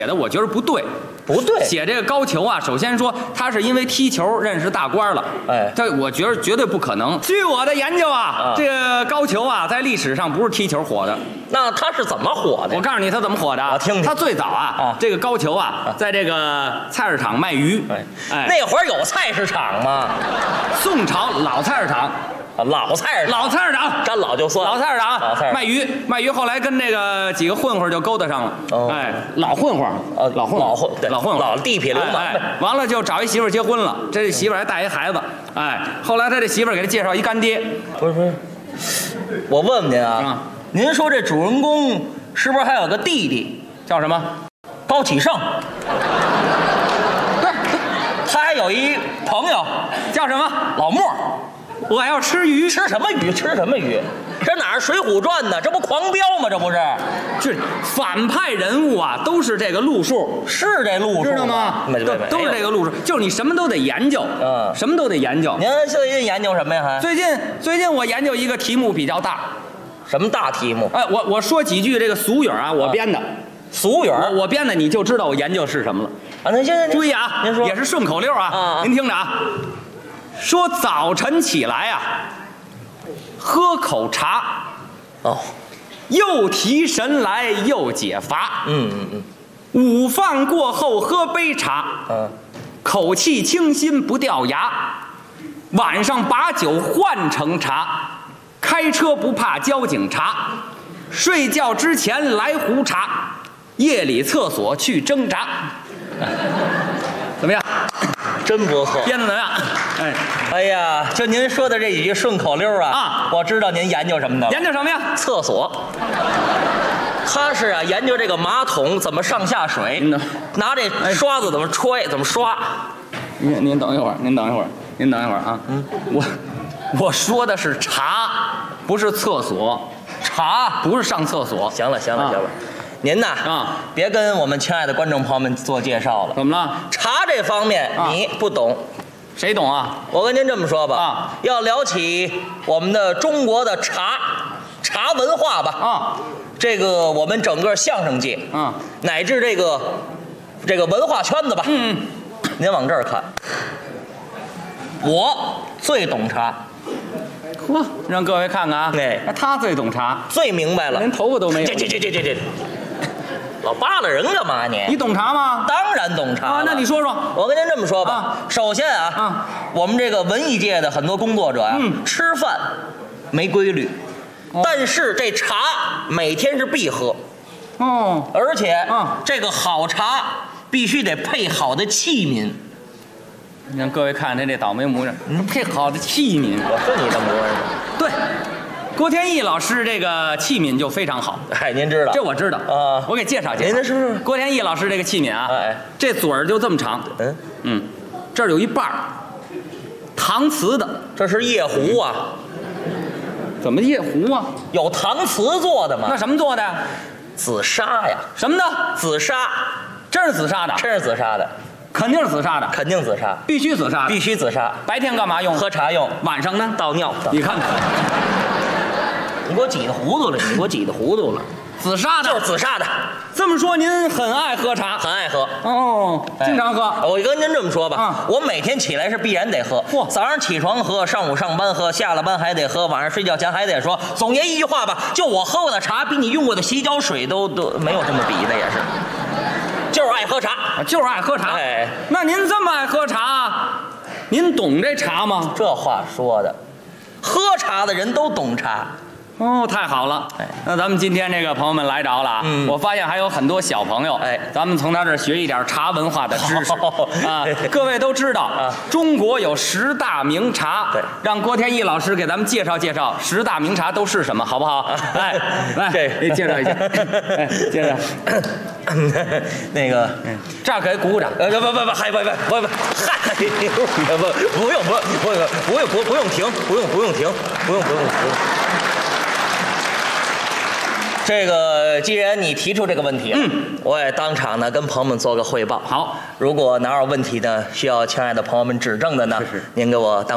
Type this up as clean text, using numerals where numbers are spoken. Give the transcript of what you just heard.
的我觉得不对， 不对。 写这个高俅啊，首先说他是因为踢球认识大官了， 哎， 这我觉得绝对不可能。据我的研究啊，这个高俅啊，在历史上不是踢球火的。 那他是怎么火的？ 我告诉你他怎么火的， 我听听。 他最早啊，这个高俅啊，在这个菜市场卖鱼。 哎，那会儿有菜市场吗？ 宋朝老菜市场。 老菜市场， 老菜市场， 沾老就算老菜市场， 老菜市场卖鱼，后来跟那个几个混混就勾搭上了。哎，老混混，老混混， 老地痞流氓。 完了就找一媳妇结婚了，这媳妇还带一孩子。哎，后来他这媳妇给他介绍一干爹。 不是，我问问您啊，您说这主人公是不是还有个弟弟， 叫什么？ 高启盛。对，他还有一朋友叫什么？ 老莫。 我要吃鱼， 吃什么鱼？吃什么鱼？这哪是《水浒传》呢？这不狂飙吗？这不是？ 这反派人物啊，都是这个路数， 是这路数， 知道吗？都是这个路数，就是你什么都得研究，什么都得研究。 您最近研究什么呀？还最近我研究一个题目比较大。 什么大题目？ 哎，我说几句这个俗语啊，我编的。 俗语我编的，你就知道我研究是什么了。 啊，那现注意啊， 您说也是顺口溜啊，您听着啊。说早晨起来啊，喝口茶，又提神来又解乏。午饭过后喝杯茶，口气清新不掉牙。晚上把酒换成茶，开车不怕交警查。睡觉之前来壶茶，夜里厕所去挣扎。怎么样？ 真不错， 编的怎么样？ 哎呀，就您说的这几句顺口溜啊，我知道您研究什么的。 研究什么呀？ 厕所。他是啊，研究这个马桶怎么上下水，拿这刷子怎么吹，怎么刷。 您等一会儿，您等一会儿啊。我说的是茶，不是厕所。茶不是上厕所。 行了。您呐别跟我们亲爱的观众朋友们做介绍了。 怎么了？ 茶这方面你不懂， 谁懂啊？ 我跟您这么说吧，要聊起我们的中国的茶文化吧，这个我们整个相声界，乃至这个文化圈子吧，您往这儿看，我最懂茶。 呵，让各位看看啊，他最懂茶， 最明白了， 连头发都没有。 这。老扒拉人干嘛你？ 你懂茶吗？ 当然懂茶了。 那你说说。 我跟您这么说吧，首先我们这个文艺界的很多工作者呀，吃饭没规律，但是这茶每天是必喝。而且这个好茶必须得配好的器皿。 你让各位看他这倒霉模样，配好的器皿。 我是你的模样。 对。郭天益老师这个器皿就非常好， 您知道？ 这我知道我给介绍介绍。 您是郭天益老师这个器皿啊，这嘴儿就这么长，这儿有一半搪瓷的， 这是夜壶啊？ 怎么夜壶啊？ 有搪瓷做的吗？ 那什么做的？ 紫砂呀。 什么的？ 紫砂， 真是紫砂的？ 真是紫砂的。 肯定是紫砂的， 肯定紫砂， 必须紫砂， 必须紫砂。 白天干嘛用？ 喝茶用。 晚上呢？ 倒尿。 你看看， 你给我挤得糊涂了， 紫砂的， 就是紫砂的。 这么说，您很爱喝茶？ 很爱喝。 经常喝。 我跟您这么说吧，我每天起来是必然得喝。早上起床喝，上午上班喝，下了班还得喝，晚上睡觉前还得说。总结一句话吧，就我喝过的茶，比你用过的洗脚水都没有这么比的，也是。就是爱喝茶， 就是爱喝茶。那您这么爱喝茶，您懂这茶吗？ 这话说的，喝茶的人都懂茶。 太好了。那咱们今天这个朋友们来着了我发现还有很多小朋友。咱们从他这儿学一点茶文化的知识各位都知道中国有10大名茶，让郭天益老师给咱们介绍介绍10大名茶都是什么，好不好？来，介绍一下。介绍。 那个， 这儿给鼓鼓掌。 不，嗨，不用停。这个，既然你提出这个问题，我也当场呢跟朋友们做个汇报。 好， 如果哪有问题呢，需要亲爱的朋友们指正的呢，您给我当。